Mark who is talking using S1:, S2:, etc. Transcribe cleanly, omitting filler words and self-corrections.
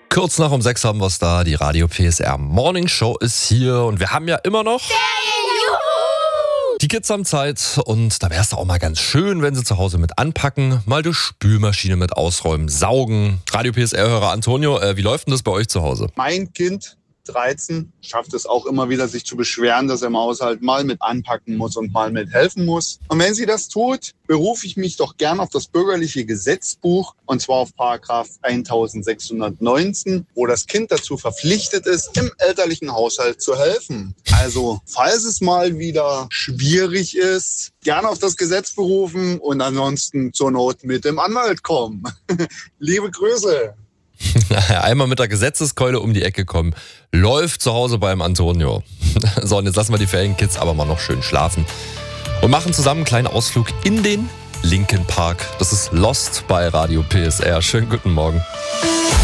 S1: Kurz nach um 6 haben wir es da. Die Radio PSR Morning Show ist hier und wir haben ja immer noch die Kids haben Zeit und da wäre es auch mal ganz schön, wenn sie zu Hause mit anpacken, mal die Spülmaschine mit ausräumen, saugen. Radio PSR-Hörer Antonio, wie läuft denn das bei euch zu Hause?
S2: Mein Kind, 13, schafft es auch immer wieder, sich zu beschweren, dass er im Haushalt mal mit anpacken muss und mal mit helfen muss. Und wenn sie das tut, berufe ich mich doch gern auf das bürgerliche Gesetzbuch, und zwar auf Paragraph 1619, wo das Kind dazu verpflichtet ist, im elterlichen Haushalt zu helfen. Also, falls es mal wieder schwierig ist, gerne auf das Gesetz berufen und ansonsten zur Not mit dem Anwalt kommen. Liebe Grüße.
S1: Einmal mit der Gesetzeskeule um die Ecke kommen, läuft zu Hause beim Antonio. So, und jetzt lassen wir die Ferienkids aber mal noch schön schlafen und machen zusammen einen kleinen Ausflug in den Linkin Park. Das ist Lost bei Radio PSR. Schönen guten Morgen.